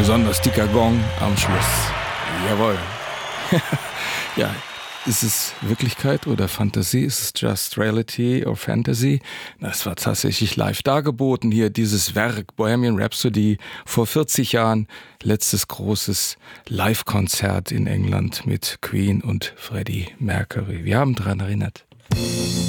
besonders dicker Gong am Schluss. Jawohl. Ja, ist es Wirklichkeit oder Fantasie? Ist es just reality or fantasy? Das war tatsächlich live dargeboten hier, dieses Werk Bohemian Rhapsody vor 40 Jahren. Letztes großes Live-Konzert in England mit Queen und Freddie Mercury. Wir haben daran erinnert.